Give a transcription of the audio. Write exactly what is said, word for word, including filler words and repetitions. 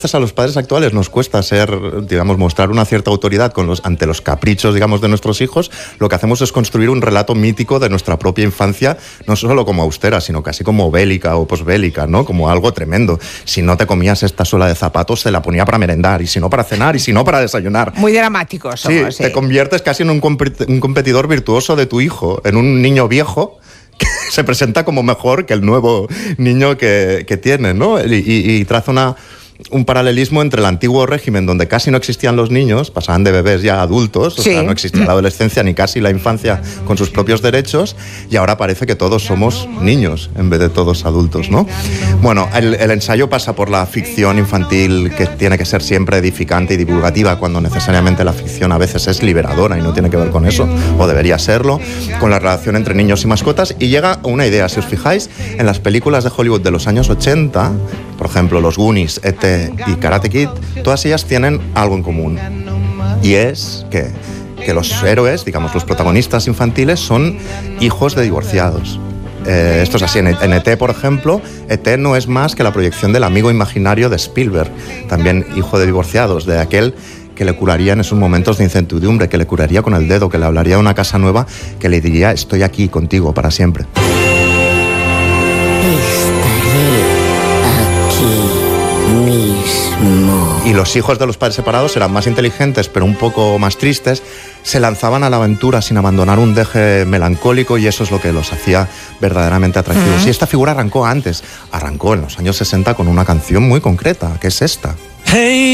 A los padres actuales nos cuesta ser, digamos, mostrar una cierta autoridad con los, ante los caprichos, digamos, de nuestros hijos. Lo que hacemos es construir un relato mítico de nuestra propia infancia, no solo como austera, sino casi como bélica o posbélica, ¿no? Como algo tremendo. Si no te comías esta suela de zapatos, te la ponía para merendar, y si no para cenar, y si no para desayunar. Muy dramáticos somos, sí, sí. Te conviertes casi en un, compet- un competidor virtuoso de tu hijo, en un niño viejo que se presenta como mejor que el nuevo niño que, que tiene, ¿no? Y, y, y traza una... un paralelismo entre el antiguo régimen, donde casi no existían los niños, pasaban de bebés ya a adultos, o sí. sea, no existía la adolescencia ni casi la infancia con sus propios derechos, y ahora parece que todos somos niños en vez de todos adultos, ¿no? Bueno, el, el ensayo pasa por la ficción infantil, que tiene que ser siempre edificante y divulgativa, cuando necesariamente la ficción a veces es liberadora y no tiene que ver con eso, o debería serlo, con la relación entre niños y mascotas, y llega a una idea. Si os fijáis, en las películas de Hollywood de los años ochenta, por ejemplo, Los Goonies, E T y Karate Kid, todas ellas tienen algo en común. Y es que, que los héroes, digamos, los protagonistas infantiles, son hijos de divorciados. Eh, esto es así. En, en E T, por ejemplo, E T no es más que la proyección del amigo imaginario de Spielberg, también hijo de divorciados, de aquel que le curaría en esos momentos de incertidumbre, que le curaría con el dedo, que le hablaría de una casa nueva, que le diría: estoy aquí contigo para siempre. Mismo. Y los hijos de los padres separados eran más inteligentes, pero un poco más tristes. Se lanzaban a la aventura sin abandonar un deje melancólico, y eso es lo que los hacía verdaderamente atractivos. Uh-huh. Y esta figura arrancó antes, arrancó en los años sesenta con una canción muy concreta, que es esta. Hey.